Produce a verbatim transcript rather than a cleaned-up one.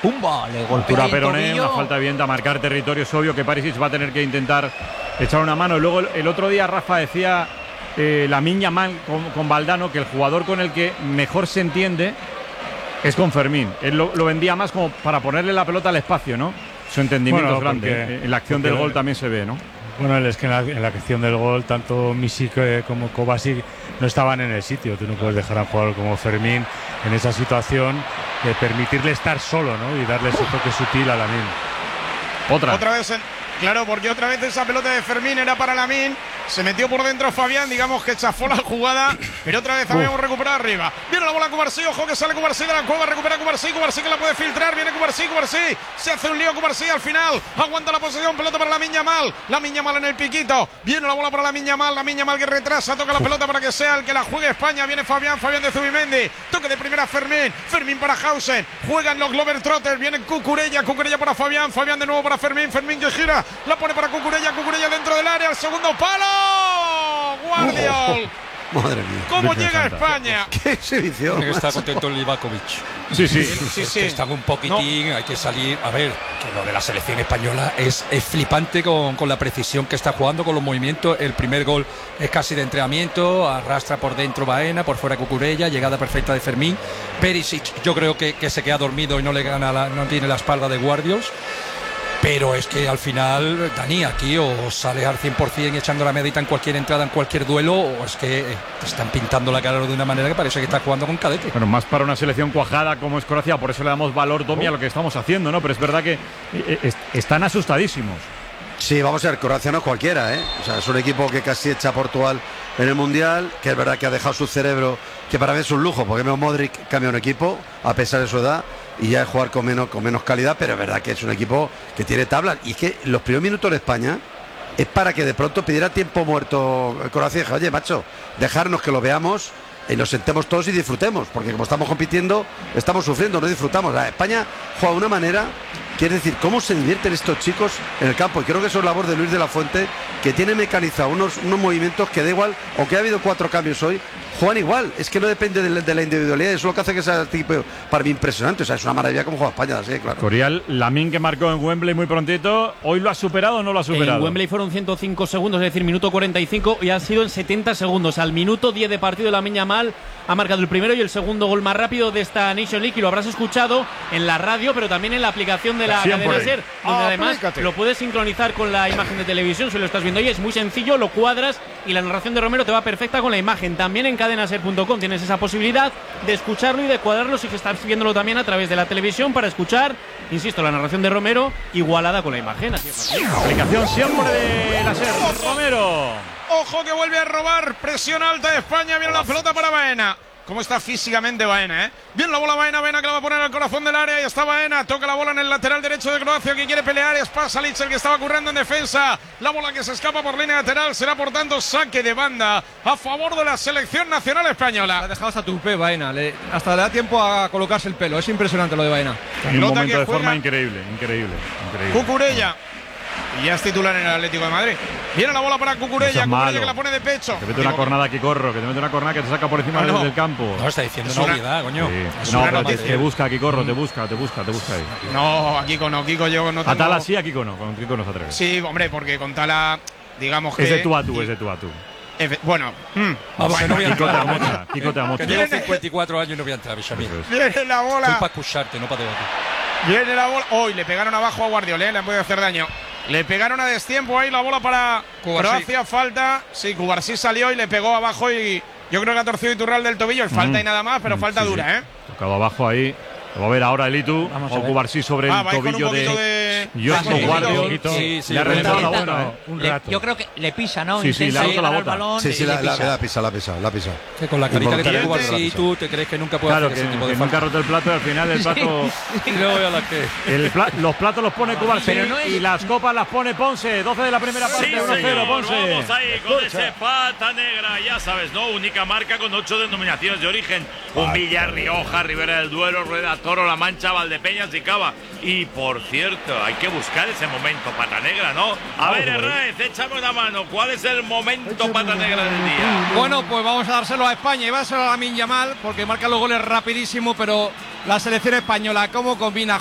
¡pumba! Le golpea Peroné, una falta evidente a marcar territorio. Es obvio que Perisic va a tener que intentar echar una mano. Y luego el, el otro día Rafa decía eh, Lamine Yamal con, con Valdano que el jugador con el que mejor se entiende es con Fermín. Él lo, lo vendía más como para ponerle la pelota al espacio, ¿no? Su entendimiento bueno, es grande. Porque, en la acción del gol también se ve, ¿no? Bueno, es que en la, en la acción del gol tanto Misic eh, como Kovacic no estaban en el sitio. Tú no puedes dejar a un jugador como Fermín en esa situación de permitirle estar solo, ¿no? Y darle ese toque sutil a Lamine. Otra. Otra vez, en, claro, porque otra vez esa pelota de Fermín era para Lamine. Se metió por dentro Fabián, digamos que chafó la jugada, pero otra vez habíamos recuperado arriba. Viene la bola Cubarsí, ojo que sale Cubarsí de la cueva, recupera Cubarsí, Cubarsí que la puede filtrar, viene Cubarsí, Cubarsí, se hace un lío Cubarsí al final, aguanta la posesión, pelota para Lamine Yamal, Lamine Yamal en el piquito, viene la bola para Lamine Yamal, Lamine Yamal que retrasa, toca la pelota para que sea el que la juegue España, viene Fabián, Fabián de Zubimendi, toque de primera Fermín, Fermín para Hausen, juegan los Globetrotters, viene Cucurella, Cucurella para Fabián, Fabián de nuevo para Fermín, Fermín que gira, la pone para Cucurella, Cucurella dentro del área, al segundo palo. Guardiol. Oh, madre mía. ¿Cómo llega España? Qué exhibición. Tiene que estar contento el Livakovic. Sí, sí. sí, sí. Están un poquitín, no. Hay que salir. A ver, que lo de la selección española es, es flipante con, con la precisión que está jugando, con los movimientos. El primer gol es casi de entrenamiento, arrastra por dentro Baena, por fuera Cucurella, llegada perfecta de Fermín. Perisic, yo creo que, que se queda dormido y no le gana, la, no tiene la espalda de Guardiols. Pero es que al final, Dani, aquí o sales al cien por cien echando la medita en cualquier entrada, en cualquier duelo, o es que te están pintando la cara de una manera que parece que estás jugando con cadete. Bueno, más para una selección cuajada como es Croacia, por eso le damos valor, Domi, a lo que estamos haciendo, ¿no? Pero es verdad que eh, est están asustadísimos. Sí, vamos a ver, Croacia no es cualquiera, ¿eh? O sea, es un equipo que casi echa a Portugal en el Mundial, que es verdad que ha dejado su cerebro, que para mí es un lujo, porque Modric cambia un equipo, a pesar de su edad, y ya es jugar con menos, con menos calidad, pero es verdad que es un equipo que tiene tablas. Y es que los primeros minutos de España es para que de pronto pidiera tiempo muerto Croacia y dije, oye, macho, dejarnos que lo veamos y nos sentemos todos y disfrutemos, porque como estamos compitiendo, estamos sufriendo, no disfrutamos. La España juega de una manera, quiere decir, cómo se divierten estos chicos en el campo, y creo que eso es labor de Luis de la Fuente, que tiene mecanizado unos, unos movimientos que da igual, aunque ha habido cuatro cambios hoy, juegan igual, es que no depende de, de la individualidad, eso es lo que hace que sea tipo para mí impresionante. O sea, es una maravilla cómo juega España, así, claro. Corial, Lamine, que marcó en Wembley muy prontito, ¿hoy lo ha superado o no lo ha superado? En Wembley fueron ciento cinco segundos, es decir, minuto cuarenta y cinco, y ha sido en setenta segundos. Al minuto diez de partido, Lamine Yamal ha marcado el primero y el segundo gol más rápido de esta Nation League, y lo habrás escuchado en la radio, pero también en la aplicación de la Siempre. cadena SER, donde Ah, además aplícate. lo puedes sincronizar con la imagen de televisión si lo estás viendo. Y es muy sencillo, lo cuadras y la narración de Romero te va perfecta con la imagen. También en cadenaser punto com tienes esa posibilidad de escucharlo y de cuadrarlo si que estás viéndolo también a través de la televisión para escuchar, insisto, la narración de Romero igualada con la imagen. Así es. Aplicación siempre de la SER. Romero. Ojo que vuelve a robar, presión alta de España, viene la pelota para Baena. ¿Cómo está físicamente Baena, eh? Bien la bola Baena, Baena que la va a poner al corazón del área. Y está Baena, toca la bola en el lateral derecho de Croacia, que quiere pelear. Es Pasalic el que estaba currando en defensa. La bola que se escapa por línea lateral será por tanto saque de banda a favor de la selección nacional española. La ha dejado hasta tupe Baena, le, hasta le da tiempo a colocarse el pelo. Es impresionante lo de Baena. En un Pelota momento que de juega forma increíble, increíble, increíble. Cucurella. Y ya es titular en el Atlético de Madrid. Viene la bola para Cucurella, No seas Cucurella malo. que la pone de pecho. Te mete una cornada aquí, corro, que te mete una cornada que te saca por encima No, del, no. del campo. No, está diciendo Es una una- obviedad, coño. Sí. Es No, una pero te, noticia. te busca aquí, corro, te busca, te busca, te busca ahí. No, a Kiko no, Kiko yo no tengo... A Tala sí, a Kiko no, con Kiko no se atreve. Sí, hombre, porque con Tala, digamos que... Es de tú a tú, es de tú a tú. Efe- Bueno, mm, Vamos, que no voy a Kiko te entrar. amocha, Kiko te Que amocha. tengo cincuenta y cuatro años y no voy a entrar, Bichamil. Eso es. viene la Estoy bola. para escucharte, no para debatir. Viene la bola. Hoy le pegaron abajo a Guardiola, ¿eh? Le han podido hacer daño. Le pegaron a destiempo ahí la bola para Cubarsí. Croacia. Falta. Sí, Cubarsí salió y le pegó abajo y yo creo que ha torcido Iturral del tobillo. Y falta Mm. y nada más, pero Mm, falta sí, dura, sí. ¿eh? Tocado abajo ahí. Lo va a ver ahora el Itu. Vamos a O ver. Cubarsí sobre Ah, el va a ir con un tobillo poquito de de- Josco Ah, sí, Guardiols. sí, sí, Le ha sí, reventado sí, la sí, boca. un Le- rato. yo creo que le pisa, ¿no? Sí, sí, Intenta le ha roto la llegar al bota. balón Sí, y sí, le la, la, pisa. la pisa, la pisa, la pisa. Que con la carita que tiene Involuntario, Cubarsí, la tú te crees que nunca puede Claro, hacer que, ese tipo de que nunca ha falta. roto el plato y al final el plato. Y luego ya la que. el pla- los platos los pone Cubarsí Pero no es- y las copas las pone Ponce. doce de la primera parte, Sí, uno cero, señor, Ponce. vamos ahí con ese pata negra, ya sabes, ¿no? Única marca con ocho denominaciones de origen. Humilla, Rioja, Ribera del Duero, Rueda, Toro, La Mancha, Valdepeñas y Cava. Y por cierto, hay que buscar ese momento pata negra, ¿no? A ver, Hernández, échame una mano. ¿Cuál es el momento pata negra del día? Bueno, pues vamos a dárselo a España y va a ser a Lamine Yamal porque marca los goles rapidísimo, pero la selección española, cómo combina